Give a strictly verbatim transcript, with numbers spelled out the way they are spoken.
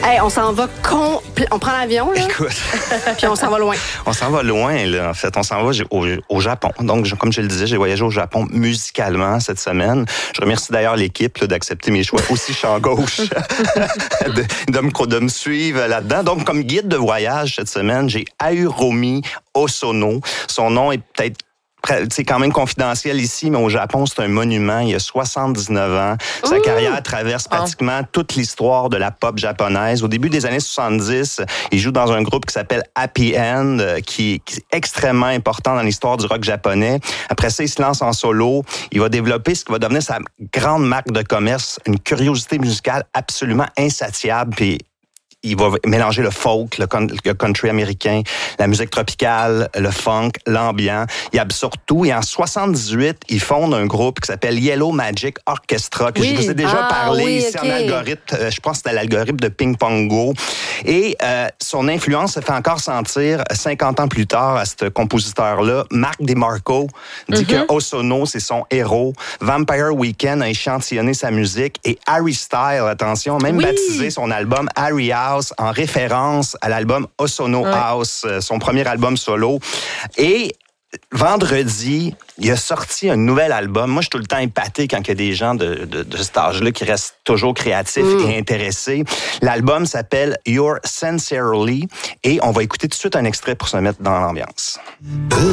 Hey, on s'en va compl- On prend l'avion, là. Écoute. Puis on s'en va loin. On s'en va loin, là, en fait. On s'en va au, au Japon. Donc, je, comme je le disais, j'ai voyagé au Japon musicalement cette semaine. Je remercie d'ailleurs l'équipe là, d'accepter mes choix aussi champ gauche, de, de, me, de me suivre là-dedans. Donc, comme guide de voyage cette semaine, j'ai Hiromi Hosono. Son nom est peut-être c'est quand même confidentiel ici, mais au Japon, c'est un monument. Il a soixante-dix-neuf ans. Sa Ouh! carrière traverse pratiquement oh. toute l'histoire de la pop japonaise. Au début des années soixante-dix, il joue dans un groupe qui s'appelle Happy End, qui, qui est extrêmement important dans l'histoire du rock japonais. Après ça, il se lance en solo. Il va développer ce qui va devenir sa grande marque de commerce, une curiosité musicale absolument insatiable. Puis il va mélanger le folk, le country américain, la musique tropicale, le funk, l'ambiant. Il absorbe tout. Et en soixante-dix-huit, il fonde un groupe qui s'appelle Yellow Magic Orchestra, que oui. je vous ai déjà ah, parlé oui, ici okay. en algorithme. Je pense que c'était l'algorithme de Ping Pong Go. Et euh, son influence se fait encore sentir cinquante ans plus tard à ce compositeur-là. Mark DeMarco dit mm-hmm. que Hosono, c'est son héros. Vampire Weekend a échantillonné sa musique. Et Harry Styles, attention, a même oui. baptisé son album Harry House en référence à l'album Hosono ouais. House, son premier album solo. Et vendredi, il a sorti un nouvel album. Moi, je suis tout le temps épaté quand il y a des gens de, de, de cet âge-là qui restent toujours créatifs mm. et intéressés. L'album s'appelle You're Sincerely et on va écouter tout de suite un extrait pour se mettre dans l'ambiance.